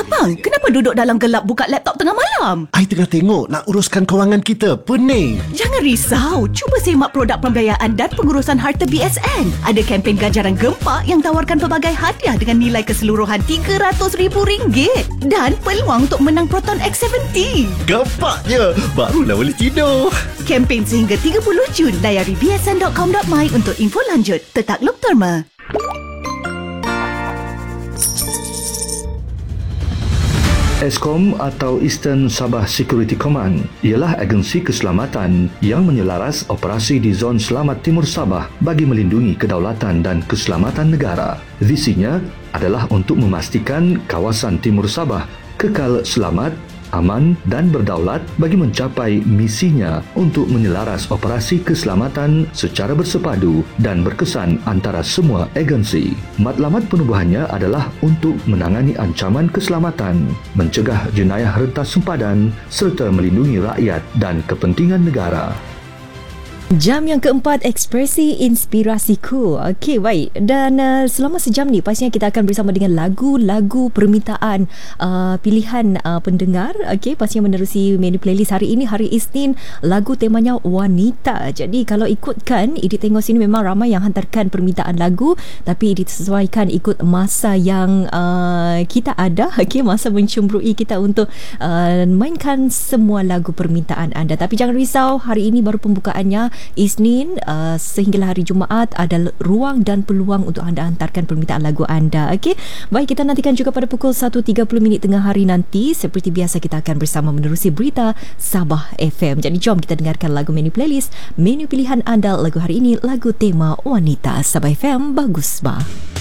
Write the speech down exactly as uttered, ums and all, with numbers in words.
Abang, kenapa duduk dalam gelap buka laptop tengah malam? I tengah tengok nak uruskan kewangan kita. Pening. Jangan risau, cuba semak produk pembiayaan dan pengurusan harta B S N. Ada kempen ganjaran gempak yang tawarkan pelbagai hadiah dengan nilai keseluruhan tiga ratus ribu ringgit dan peluang untuk menang Proton X tujuh puluh. Gempak je. Barulah boleh tidur. Kempen sehingga tiga puluh Jun. Layari b s n dot com dot my untuk info lanjut. Tetakluk terma. Eskom atau Eastern Sabah Security Command ialah agensi keselamatan yang menyelaras operasi di zon selamat Timur Sabah bagi melindungi kedaulatan dan keselamatan negara. Visinya adalah untuk memastikan kawasan Timur Sabah kekal selamat, aman dan berdaulat bagi mencapai misinya untuk menyelaras operasi keselamatan secara bersepadu dan berkesan antara semua agensi. Matlamat penubuhannya adalah untuk menangani ancaman keselamatan, mencegah jenayah rentas sempadan serta melindungi rakyat dan kepentingan negara. Jam yang keempat, ekspresi inspirasiku. Okey, baik. Dan uh, selama sejam ni pastinya kita akan bersama dengan lagu-lagu permintaan uh, pilihan uh, pendengar. Okey, pastinya menerusi menu playlist hari ini, hari Isnin, lagu temanya wanita. Jadi kalau ikutkan, Edit tengok sini memang ramai yang hantarkan permintaan lagu, tapi Edit sesuaikan ikut masa yang uh, kita ada. Okey, masa mencemburui kita untuk uh, mainkan semua lagu permintaan anda. Tapi jangan risau, hari ini baru pembukaannya. Isnin uh, sehinggalah hari Jumaat ada ruang dan peluang untuk anda hantarkan permintaan lagu anda. Okey, baik, kita nantikan juga pada pukul satu tiga puluh minit tengah hari nanti. Seperti biasa kita akan bersama menerusi berita Sabah F M. Jadi jom kita dengarkan lagu menu playlist, menu pilihan anda lagu hari ini, lagu tema wanita. Sabah F M, bagus bah.